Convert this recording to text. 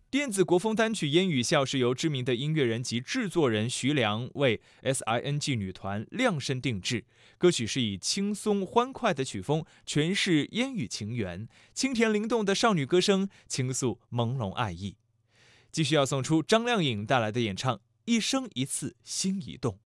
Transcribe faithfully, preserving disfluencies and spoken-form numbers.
电子国风单曲《烟雨笑》是由知名的音乐人及制作人徐良为 S I N G 女团量身定制。歌曲是以轻松欢快的曲风诠释烟雨情缘，清甜灵动的少女歌声倾诉朦胧爱意。继续要送出张靓颖带来的演唱《一生一次心一动》。